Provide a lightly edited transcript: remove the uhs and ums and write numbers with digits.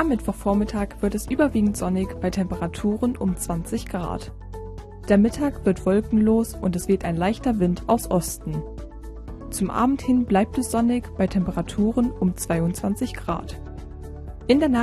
Am Mittwochvormittag wird es überwiegend sonnig bei Temperaturen um 20 Grad. Der Mittag wird wolkenlos und es weht ein leichter Wind aus Osten. Zum Abend hin bleibt es sonnig bei Temperaturen um 22 Grad. In der